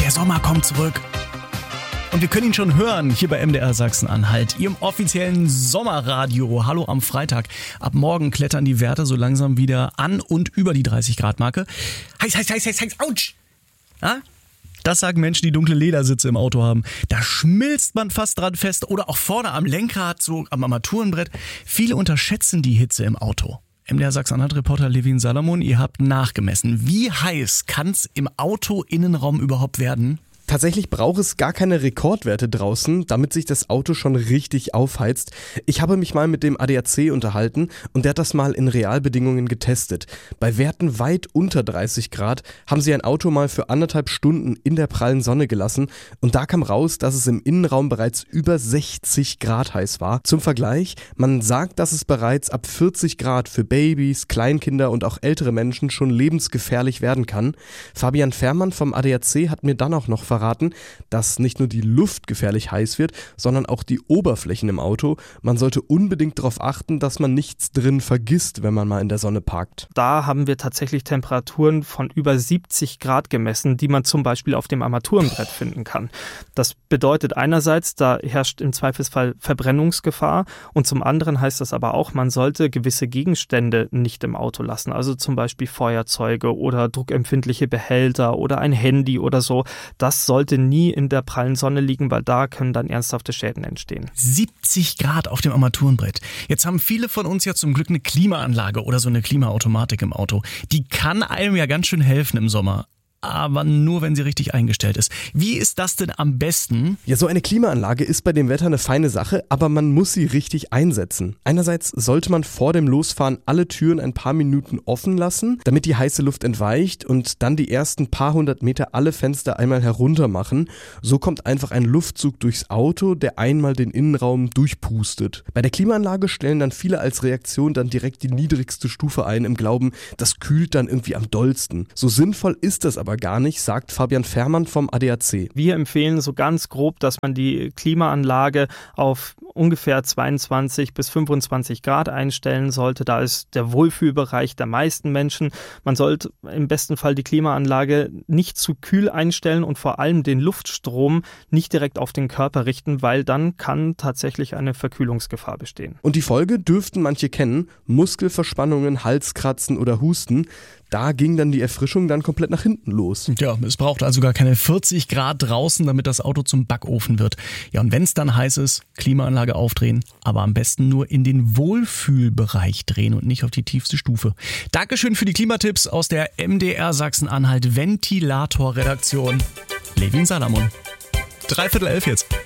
Der Sommer kommt zurück. Und wir können ihn schon hören, hier bei MDR Sachsen-Anhalt, Ihrem offiziellen Sommerradio. Hallo am Freitag. Ab morgen klettern die Werte so langsam wieder an und über die 30-Grad-Marke. Heiß, ouch! Ja? Das sagen Menschen, die dunkle Ledersitze im Auto haben. Da schmilzt man fast dran fest oder auch vorne am Lenkrad, so am Armaturenbrett. Viele unterschätzen die Hitze im Auto. MDR Sachsen-Anhalt-Reporter Levin Salamon, ihr habt nachgemessen. Wie heiß kann's im Auto-Innenraum überhaupt werden? Tatsächlich braucht es gar keine Rekordwerte draußen, damit sich das Auto schon richtig aufheizt. Ich habe mich mal mit dem ADAC unterhalten und der hat das mal in Realbedingungen getestet. Bei Werten weit unter 30 Grad haben sie ein Auto mal für 1,5 Stunden in der prallen Sonne gelassen und da kam raus, dass es im Innenraum bereits über 60 Grad heiß war. Zum Vergleich, man sagt, dass es bereits ab 40 Grad für Babys, Kleinkinder und auch ältere Menschen schon lebensgefährlich werden kann. Fabian Fährmann vom ADAC hat mir dann auch noch verraten, dass nicht nur die Luft gefährlich heiß wird, sondern auch die Oberflächen im Auto. Man sollte unbedingt darauf achten, dass man nichts drin vergisst, wenn man mal in der Sonne parkt. Da haben wir tatsächlich Temperaturen von über 70 Grad gemessen, die man zum Beispiel auf dem Armaturenbrett finden kann. Das bedeutet einerseits, da herrscht im Zweifelsfall Verbrennungsgefahr und zum anderen heißt das aber auch, man sollte gewisse Gegenstände nicht im Auto lassen, also zum Beispiel Feuerzeuge oder druckempfindliche Behälter oder ein Handy oder so. Das sollte nie in der prallen Sonne liegen, weil da können dann ernsthafte Schäden entstehen. 70 Grad auf dem Armaturenbrett. Jetzt haben viele von uns ja zum Glück eine Klimaanlage oder so eine Klimaautomatik im Auto. Die kann einem ja ganz schön helfen im Sommer. Aber nur, wenn sie richtig eingestellt ist. Wie ist das denn am besten? Ja, so eine Klimaanlage ist bei dem Wetter eine feine Sache, aber man muss sie richtig einsetzen. Einerseits sollte man vor dem Losfahren alle Türen ein paar Minuten offen lassen, damit die heiße Luft entweicht und dann die ersten paar 100 Meter alle Fenster einmal herunter machen. So kommt einfach ein Luftzug durchs Auto, der einmal den Innenraum durchpustet. Bei der Klimaanlage stellen dann viele als Reaktion dann direkt die niedrigste Stufe ein, im Glauben, das kühlt dann irgendwie am dollsten. So sinnvoll ist das aber gar nicht, sagt Fabian Fährmann vom ADAC. Wir empfehlen so ganz grob, dass man die Klimaanlage auf ungefähr 22 bis 25 Grad einstellen sollte. Da ist der Wohlfühlbereich der meisten Menschen. Man sollte im besten Fall die Klimaanlage nicht zu kühl einstellen und vor allem den Luftstrom nicht direkt auf den Körper richten, weil dann kann tatsächlich eine Verkühlungsgefahr bestehen. Und die Folge dürften manche kennen: Muskelverspannungen, Halskratzen oder Husten. Da ging dann die Erfrischung dann komplett nach hinten los. Ja, es braucht also gar keine 40 Grad draußen, damit das Auto zum Backofen wird. Ja, und wenn es dann heiß ist, Klimaanlage aufdrehen, aber am besten nur in den Wohlfühlbereich drehen und nicht auf die tiefste Stufe. Dankeschön für die Klimatipps aus der MDR Sachsen-Anhalt Ventilator-Redaktion. Levin Salamon. 10:45 jetzt.